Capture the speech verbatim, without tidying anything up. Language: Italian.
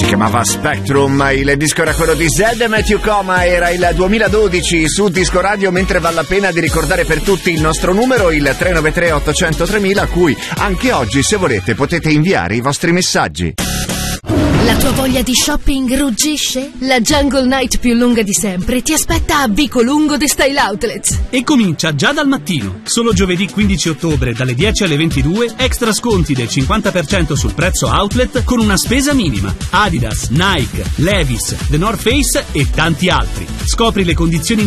chiamava Spectrum, il disco era quello di Zed e Matthew Coma, era il duemiladodici su Disco Radio, mentre vale la pena di ricordare per tutti il nostro numero, il tre nove tre otto zero zero tre mila, a cui anche oggi, se volete, potete inviare i vostri messaggi. La tua voglia di shopping ruggisce? La Jungle Night più lunga di sempre ti aspetta a Vico Lungo The Style Outlets. E comincia già dal mattino. Solo giovedì quindici ottobre dalle dieci alle ventidue, extra sconti del cinquanta per cento sul prezzo outlet con una spesa minima. Adidas, Nike, Levi's, The North Face e tanti altri. Scopri le condizioni